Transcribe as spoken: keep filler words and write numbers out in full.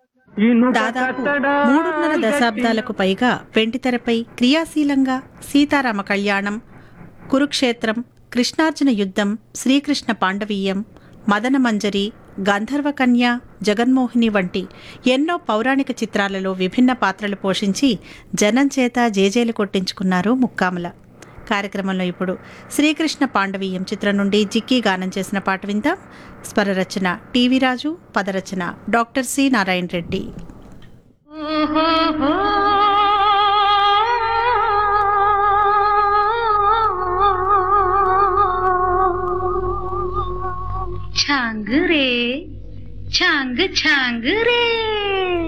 దాదాపు మూడున్నర దశాబ్దాలకు పైగా వెండితెరపై క్రియాశీలంగా సీతారామ కళ్యాణం, కురుక్షేత్రం, కృష్ణార్జున యుద్ధం, శ్రీకృష్ణ పాండవీయం, మదనమంజరి, గంధర్వకన్య, జగన్మోహిని వంటి ఎన్నో పౌరాణిక చిత్రాలలో విభిన్న పాత్రలు పోషించి జనం చేత జేజేలు కొట్టించుకున్నారు ముక్కాముల. కార్యక్రమంలో ఇప్పుడు శ్రీకృష్ణ పాండవీయం చిత్రం నుండి జిక్కీ గానం చేసిన పాట విందాం. స్వరరచన టీవీ రాజు, పదరచన డాక్టర్ సి నారాయణ రెడ్డి.